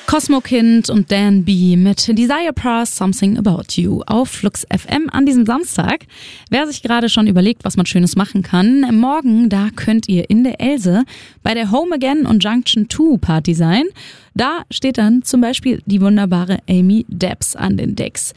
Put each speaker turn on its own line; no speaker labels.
Cosmo Kind und Dan B. mit Desire Pass Something About You auf Flux FM an diesem Samstag. Wer sich gerade schon überlegt, was man Schönes machen kann, morgen, da könnt ihr in der Else bei der Home Again und Junction 2 Party sein. Da steht dann zum Beispiel die wunderbare Amy Debs an den Decks.